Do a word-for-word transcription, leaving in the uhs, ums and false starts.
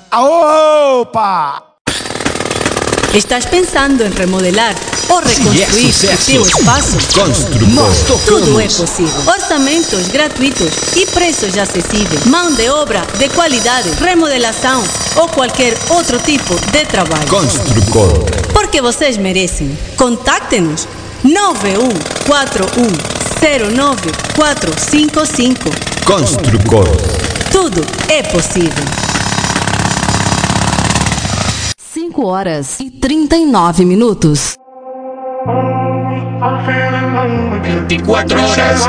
Opa! ¿Estás pensando en remodelar o reconstruir Si é o teu espaço? Construcor. Tudo é possível. Orçamentos gratuitos e preços acessíveis. Mão de obra de qualidade, remodelação ou qualquer outro tipo de trabalho. Construcor. Porque vocês merecem. Contacte-nos nove um quatro um zero nove quatro cinco cinco. Construcor. Tudo é possível. cinco horas e trinta e nove minutos. vinte e quatro horas